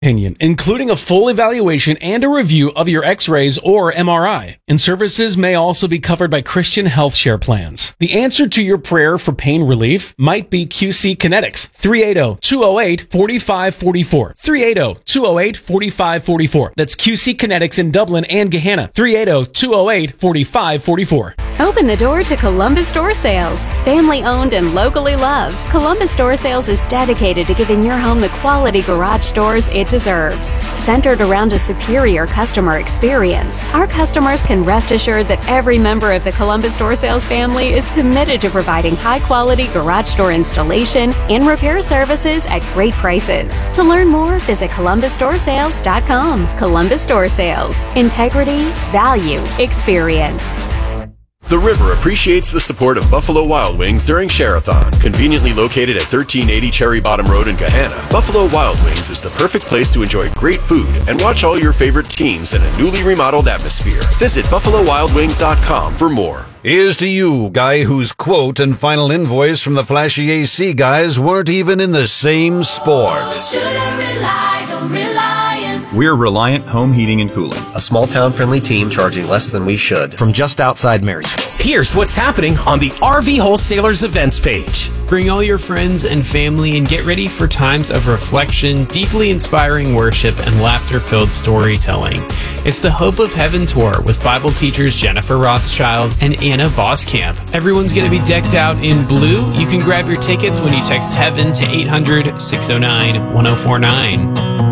opinion, including a full evaluation and a review of your x-rays or MRI. And services may also be covered by Christian Health Share plans. The answer to your prayer for pain relief might be QC Kinetics. 380-208-4544. 380-208-4544. That's QC Kinetics in Dublin and Gahanna. 380-208-4544. Open the door to Columbus Door Sales. Family owned and locally loved, Columbus Door Sales is dedicated to giving your home the quality garage doors it deserves. Centered around a superior customer experience, our customers can rest assured that every member of the Columbus Door Sales family is committed to providing high-quality garage door installation and repair services at great prices. To learn more, visit columbusdoorsales.com. Columbus Door Sales. Integrity, value, experience. The River appreciates the support of Buffalo Wild Wings during Share-a-thon. Conveniently located at 1380 Cherry Bottom Road in Gahanna, Buffalo Wild Wings is the perfect place to enjoy great food and watch all your favorite teams in a newly remodeled atmosphere. Visit BuffaloWildWings.com for more. Here's to you, guy whose quote and final invoice from the flashy AC guys weren't even in the same sport. We're Reliant Home Heating and Cooling, a small town friendly team charging less than we should. From just outside Marysville. Here's what's happening on the RV Wholesalers events page. Bring all your friends and family and get ready for times of reflection, deeply inspiring worship, and laughter-filled storytelling. It's the Hope of Heaven Tour with Bible teachers Jennifer Rothschild and Anna Voskamp. Everyone's going to be decked out in blue. You can grab your tickets when you text HEAVEN to 800-609-1049.